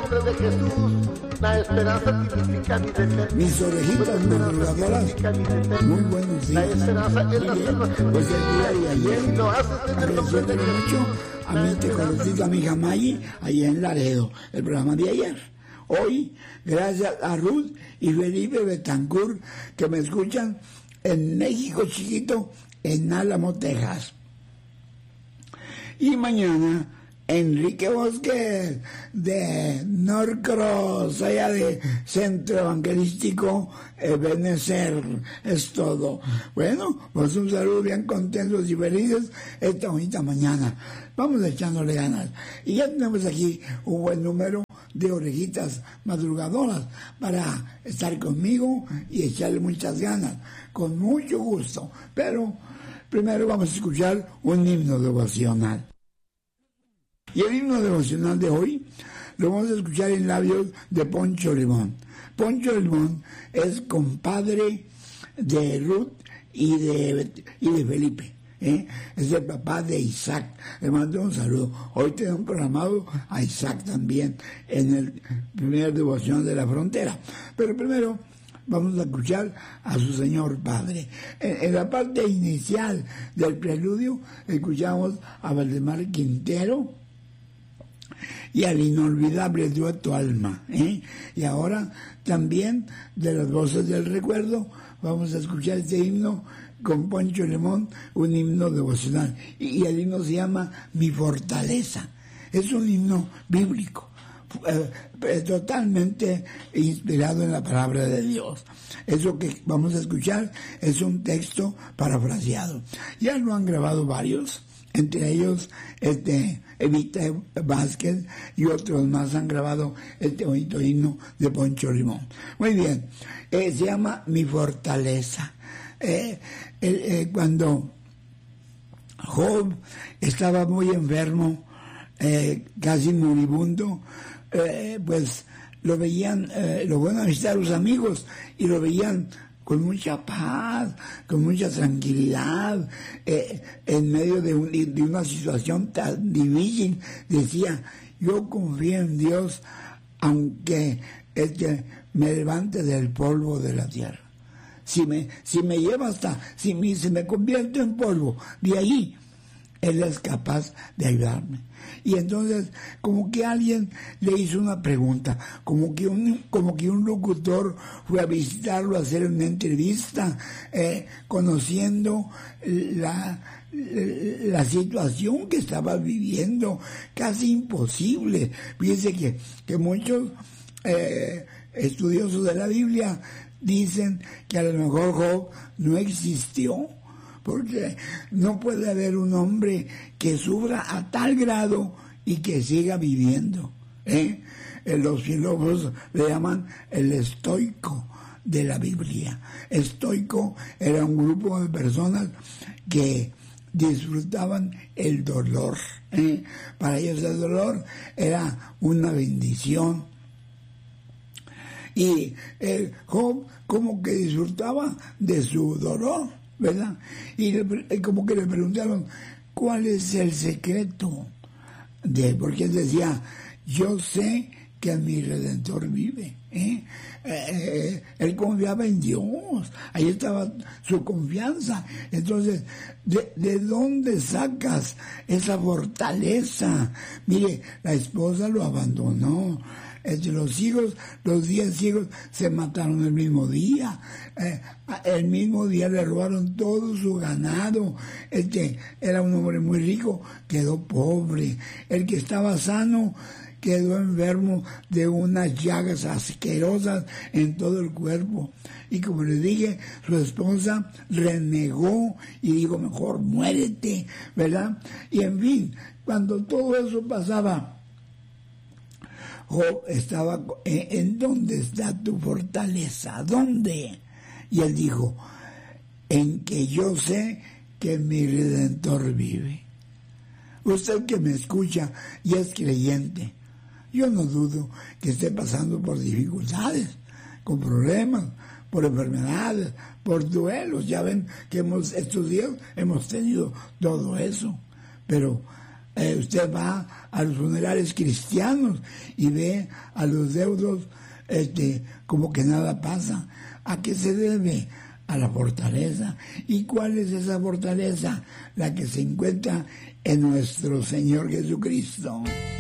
nombre de Jesús, la esperanza tipifica mi determinación. Mis orejitas madrugadoras, muy buenos días. La esperanza es la salvación. Pues el día de ayer, Si lo haces en el nombre de Jesús, a mí te conocí a mi Jamayi, allá en Laredo, el programa de ayer. Hoy, gracias a Ruth y Felipe Betancourt, que me escuchan en México Chiquito, en Álamo, Texas. Y mañana, Enrique Bosque de Norcross, allá de Centro Evangelístico Benecer, es todo. Bueno, pues un saludo bien contentos y felices esta bonita mañana. Vamos echándole ganas. Y ya tenemos aquí un buen número de orejitas madrugadoras para estar conmigo y echarle muchas ganas, con mucho gusto. Pero primero vamos a escuchar un himno devocional. Y el himno devocional de hoy lo vamos a escuchar en labios de Poncho Limón. Poncho Limón es compadre de Ruth y de Felipe. Es el papá de Isaac. Le mando un saludo. Hoy tenemos programado a Isaac también en el primer devoción de la frontera. Pero primero vamos a escuchar a su Señor Padre. En la parte inicial del preludio escuchamos a Valdemar Quintero y al inolvidable dueto Alma. Y ahora también de las voces del recuerdo vamos a escuchar este himno con Poncho Limón, un himno devocional. Y el himno se llama Mi Fortaleza. Es un himno bíblico, totalmente inspirado en la palabra de Dios. Eso que vamos a escuchar es un texto parafraseado. Ya lo han grabado varios, entre ellos Evita Vázquez y otros más han grabado este bonito himno de Poncho Limón. Muy bien, se llama Mi Fortaleza. Cuando Job estaba muy enfermo, casi moribundo, pues lo veían, lo fueron a visitar los amigos y lo veían con mucha paz, con mucha tranquilidad, en medio de una situación tan difícil. Decía, yo confío en Dios, aunque me levante del polvo de la tierra. Si me lleva si me convierto en polvo, de ahí Él es capaz de ayudarme. Y entonces, como que alguien le hizo una pregunta, como que un locutor fue a visitarlo, a hacer una entrevista, conociendo la situación que estaba viviendo, casi imposible. Fíjense que muchos estudiosos de la Biblia dicen que a lo mejor Job no existió, porque no puede haber un hombre que sufra a tal grado y que siga viviendo. Los filósofos le llaman el estoico de la Biblia. Estoico era un grupo de personas que disfrutaban el dolor. Para ellos el dolor era una bendición. Y Job como que disfrutaba de su dolor, ¿verdad? Y como que le preguntaron, ¿cuál es el secreto? Porque él decía, yo sé que mi Redentor vive. Él confiaba en Dios, ahí estaba su confianza. Entonces, ¿de dónde sacas esa fortaleza? Mire, la esposa lo abandonó. Los 10 hijos se mataron el mismo día. El mismo día le robaron todo su ganado. Era un hombre muy rico, quedó pobre. El que estaba sano quedó enfermo de unas llagas asquerosas en todo el cuerpo. Y como les dije, su esposa renegó y dijo, mejor muérete, ¿verdad? Y en fin, cuando todo eso pasaba, Job estaba, ¿en dónde está tu fortaleza? ¿Dónde? Y él dijo, en que yo sé que mi Redentor vive. Usted que me escucha y es creyente, yo no dudo que esté pasando por dificultades, con problemas, por enfermedades, por duelos. Ya ven que estos días hemos tenido todo eso. Pero usted va a los funerales cristianos y ve a los deudos como que nada pasa. ¿A qué se debe? A la fortaleza. ¿Y cuál es esa fortaleza? La que se encuentra en nuestro Señor Jesucristo.